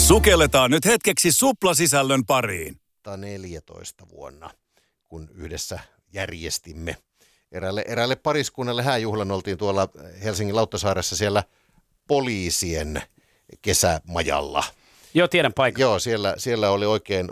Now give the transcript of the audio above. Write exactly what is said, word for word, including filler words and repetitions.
Sukelletaan nyt hetkeksi suplasisällön pariin. neljätoista vuonna, kun yhdessä järjestimme eräälle, eräälle pariskunnalle hääjuhlan. Oltiin tuolla Helsingin Lauttasaaressa siellä poliisien kesämajalla. Joo, tiedän paikan. Joo, siellä, siellä oli oikein,